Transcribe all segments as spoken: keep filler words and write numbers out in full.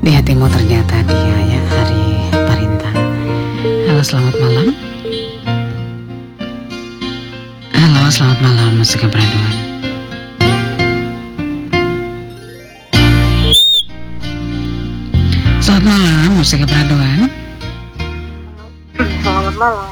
Di hatimu ternyata dia ya, Hari Parintang. Halo, selamat malam. Halo, selamat malam, Musik Peraduan. Selamat malam, Musik Peraduan. Selamat malam.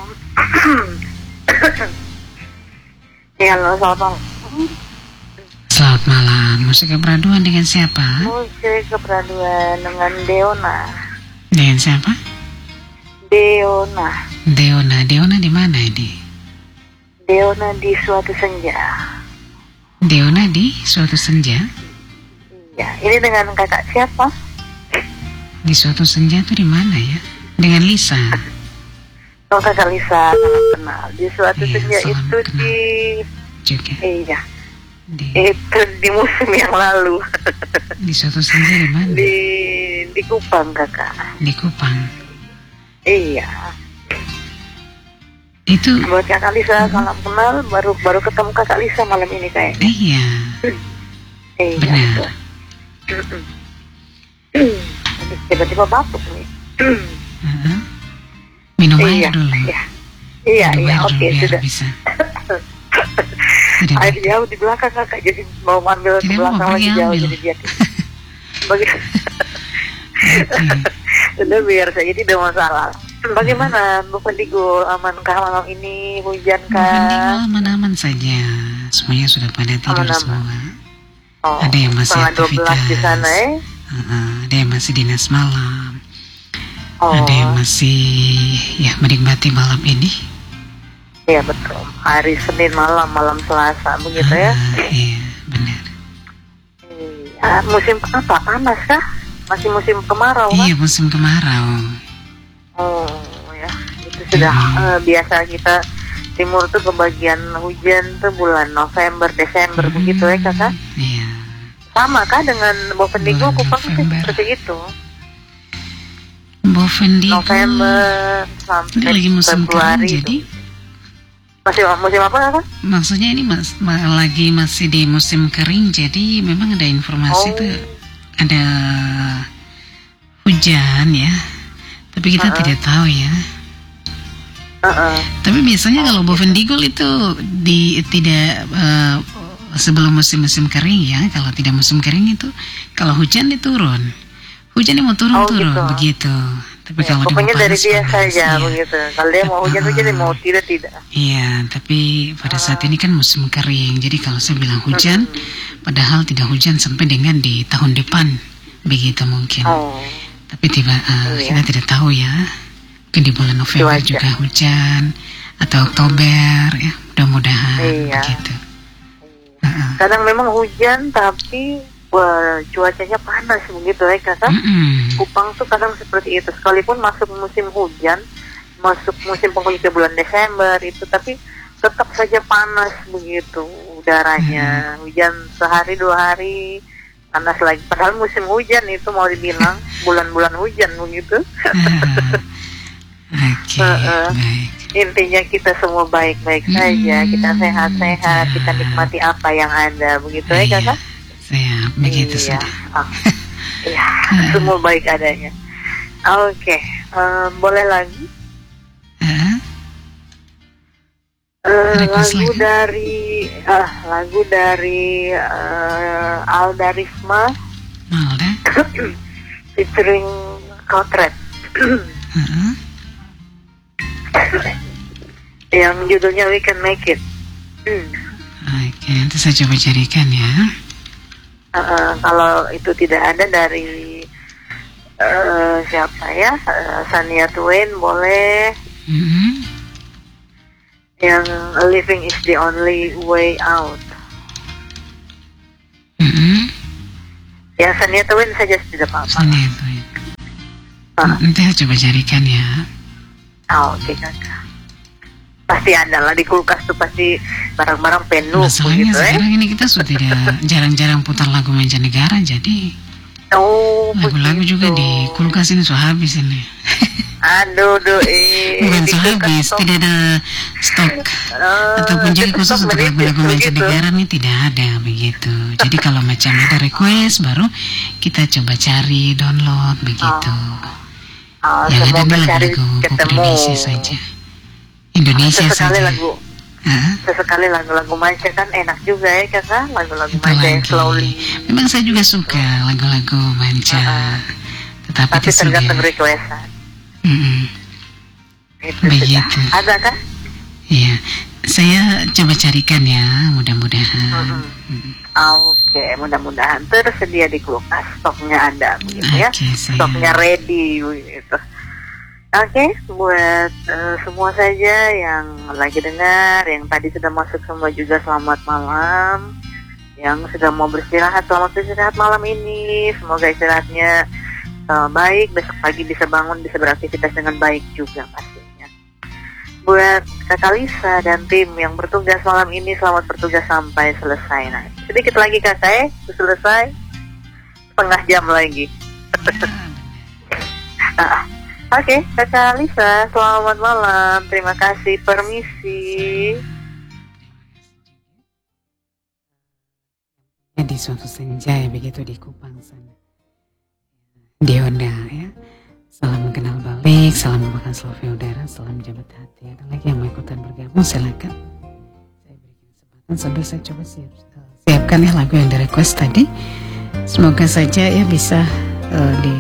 Ya, halo, selamat malam. Selamat malam, Musik Peraduan dengan siapa? Musik Peraduan dengan Deona. Dengan siapa? Deona. Deona, Deona di mana ini? Deona di suatu senja. Deona di suatu senja? Iya, ini dengan kakak siapa? Di suatu senja itu di mana ya? Dengan Lisa. Oh, kakak Lisa, salam kenal. Di suatu Iya, senja salam itu kenal. di Juga Iya, di, itu di musim yang lalu. di suatu senja di mana? Di di Kupang, kakak. Di Kupang. Iya. Itu Buat kakak Lisa, salam kenal. Baru baru ketemu kakak Lisa malam ini kayaknya. iya. Iya, Benar. betul. Aduh, tiba-tiba batuk nih. Heeh. Minum air Iya, dulu. iya, iya, Minum iya, air oke, dulu biar sudah. bisa. Sudah Air baik. jauh di belakang kakak, jadi mau ambil ke Tidak belakang mau lagi pergi jauh, ambil. jadi dia bagi Oke. sudah biar saya jadi tidak masalah. Bagaimana Bu Pendigo, amankah malam ini, hujan Bukan kah? aman-aman saja. Semuanya sudah pada tidur Aman-aman. semua. Oh, Ada yang masih setengah dua belas di aktivitas. sana ya? Heeh, ada yang masih dinas malam. Oh, Ada yang masih ya menikmati malam ini. iya betul. Hari Senin malam, malam Selasa begitu ya? Ah, iya, benar. Iya. Musim apa? Panas kah? Masih musim kemarau kan? Iya, musim kemarau. Oh ya, itu sudah Hmm. eh, biasa kita timur tuh kebagian hujan tuh bulan November, Desember Hmm, begitu ya kakak? Iya. Sama kah dengan Bovendigo, Bulan Kupang sih November. seperti itu? Bovendigo November ini sampai lagi musim Februari kering, jadi itu. Masih musim apa kan? maksudnya ini mas, ma- lagi masih di musim kering, jadi memang ada informasi Oh. tuh ada hujan ya, tapi kita Uh-uh. tidak tahu ya. Uh-uh. Tapi biasanya kalau Bovendigo itu di tidak eh, sebelum musim-musim kering ya. Kalau tidak musim kering itu kalau hujan dia turun. Hujan dia mau turun Oh, turun gitu. begitu. Tapi Ya, kalau dia pokoknya mau dari panas, dia panas, saja iya. begitu. Kalau dia mau hujan hujan, dia mau tidak tidak. Iya, tapi pada saat ini kan musim kering. Jadi kalau saya bilang hujan, padahal tidak hujan sampai dengan di tahun depan, begitu mungkin. Oh, Tapi tiba eh, Iya. kita tidak tahu ya. Mungkin di bulan November Cuaca. juga hujan atau Oktober ya. Mudah-mudahan Iya. begitu. Heeh. kadang memang hujan tapi wah, cuacanya panas begitu ya kakak. Mm-mm. Kupang tuh kadang seperti itu, sekalipun masuk musim hujan, masuk musim penghujan bulan Desember itu, tapi tetap saja panas begitu udaranya. Hujan sehari dua hari panas lagi, padahal musim hujan itu mau dibilang bulan-bulan hujan begitu. Oke, Heeh. baik. Intinya kita semua baik-baik saja, kita sehat-sehat, kita nikmati apa yang ada begitu ya Iya, kakak. siap, begitu Iya. sudah. Ah, iya, semua baik adanya. Oke, eh, boleh lagi? Heeh. Eh, Request lagu lagu. dari ah lagu dari eh, Alda Risma Malda. featuring Kotret Heeh. yang judulnya We Can Make It. Hmm. Oke, nanti saya coba carikan ya. Eh, kalau itu tidak ada dari eh, siapa ya, Eh, Shania Twain boleh, Mm-hmm. yang Living is the Only Way Out. Mm-hmm. Yang Shania Twain saja tidak apa-apa. Sini itu ya. Ah. Nanti saya coba carikan ya. Oh, oke kakak. Pasti ada lah di kulkas tuh, pasti barang-barang penuh Masalahnya begitu ya. sekarang ini kita sudah tidak jarang-jarang putar lagu mancanegara, jadi Oh, lagu-lagu begitu. juga di kulkas ini sudah habis ini. Aduh, doi. Bukan so habis, tidak ada stok Uh, ataupun juga khusus untuk lagu-lagu mancanegara gitu. nih tidak ada begitu. Jadi kalau macam ada request baru kita coba cari download begitu. Oh, Yang ada semoga nih cari lagu-lagu pop ketemu. Indonesia saja. Indonesia Sesekali saja. lagu, Hah? sesekali lagu-lagu manca kan enak juga ya kakak, lagu-lagu Itu manca yang lagi. slowly. Memang saya juga suka lagu-lagu manca. Uh-uh. Tetapi Tapi itu sudah. tergantung requestan. Mm-mm. Itu Begitu. sudah. Ada kan? Iya, saya coba carikan ya, mudah-mudahan. Mm-mm. Mm. Oke, mudah-mudahan tersedia di kulkas, stoknya ada begitu ya. Oke, sayang. Stoknya ready begitu. Oke, buat uh, semua saja yang lagi dengar, yang tadi sudah masuk semua juga selamat malam. Yang sudah mau beristirahat, selamat beristirahat malam ini. Semoga istirahatnya uh, baik, besok pagi bisa bangun, bisa beraktivitas dengan baik juga pastinya. Buat Kakak Lisa dan tim yang bertugas malam ini, selamat bertugas sampai selesai. Nah, sedikit lagi kakak eh, selesai setengah jam lagi. Nah, oke, okay, Kakak Lisa, selamat malam. Terima kasih, permisi. Di suatu senja ya, begitu di Kupang sana. Dionda ya. Salam kenal balik, salam merupakan selfie udara, salam jabat hati. Ada lagi yang mau ikutan bergabung, silakan. Saya berikan kesempatan sambil saya coba siap, siapkan ya lagu yang di request tadi. Semoga saja ya bisa uh, di